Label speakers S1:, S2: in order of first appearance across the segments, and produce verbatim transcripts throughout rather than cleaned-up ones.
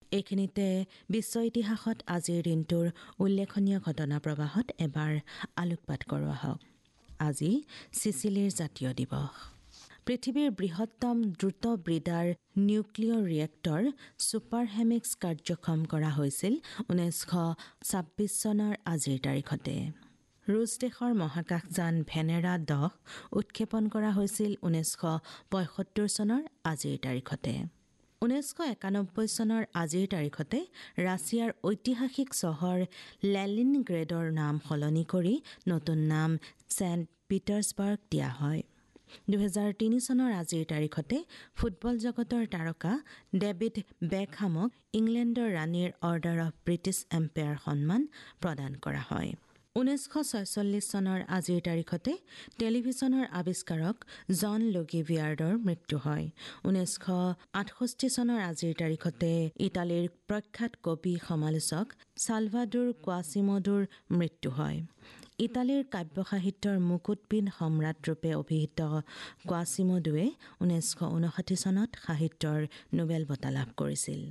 S1: এইখিনিতে বিশ্ব ইতিহাসত আজিৰ দিনটোৰ উল্লেখনীয় ঘটনা প্ৰবাহত এবাৰ আলোকপাত কৰোৱা হওক। আজি চিচিলিৰ জাতীয় দিৱস। পৃথিৱীৰ বৃহত্তম দ্ৰুত ব্ৰিডাৰ নিউক্লিয়াৰ ৰিয়েক্টৰ ছুপাৰ হেমিক্স কাৰ্যক্ষম কৰা হৈছিল ঊনৈছশ ছাব্বিছ চনৰ আজিৰ তাৰিখতে। ৰুছ দেশৰ মহাকাশযান ভেনেৰা দহ উৎক্ষেপণ কৰা হৈছিল ঊনৈছশ পঁয়সত্তৰ চনৰ আজিৰ তাৰিখতে। ঊনৈছশ একানব্বৈ চনৰ আজিৰ তাৰিখতে ৰাছিয়াৰ ঐতিহাসিক চহৰ লেনিনগ্ৰেডৰ নাম সলনি কৰি নতুন নাম ছেণ্ট পিটাৰ্ছবাৰ্গ দিয়া হয়। দুহেজাৰ তিনি চনৰ আজিৰ তাৰিখতে ফুটবল জগতৰ তাৰকা ডেভিড বেকহামক ইংলেণ্ডৰ ৰাণীৰ অৰ্ডাৰ অৱ ব্ৰিটিছ এম্পায়াৰ সন্মান প্ৰদান কৰা হয়। ঊনৈছশ ছয়চল্লিছ চনৰ আজিৰ তাৰিখতে টেলিভিছনৰ আৱিষ্কাৰক জন লুগিভিয়াৰ্ডৰ মৃত্যু হয়। ঊনৈছশ আঠষষ্ঠি চনৰ আজিৰ তাৰিখতে ইটালীৰ প্ৰখ্যাত কবি সমালোচক সালভাডোৰ কোৱাচিমোডোৰ মৃত্যু হয়। ইটালীৰ কাব্য সাহিত্যৰ মুকুটবিহীন সম্ৰাট ৰূপে অভিহিত কোৱাচিমোডোৱে ঊনৈছশ ঊনষাঠি চনত সাহিত্যৰ নোবেল বঁটা লাভ কৰিছিল।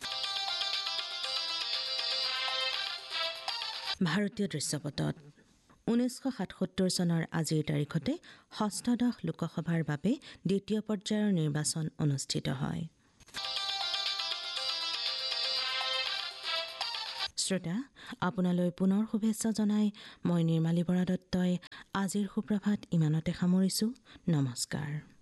S1: ভাৰতীয় দৃশ্যপটত ঊনৈছশ সাতসত্তৰ চনৰ আজিৰ তাৰিখতে ষষ্ঠদশ লোকসভাৰ বাবে দ্বিতীয় পৰ্যায়ৰ নিৰ্বাচন অনুষ্ঠিত হয়। শ্ৰোতা, আপোনালৈ পুনৰ শুভেচ্ছা জনাই মই নিৰ্মালী বৰা দত্তই আজিৰ সুপ্ৰভাত ইমানতে সামৰিছোঁ। নমস্কাৰ।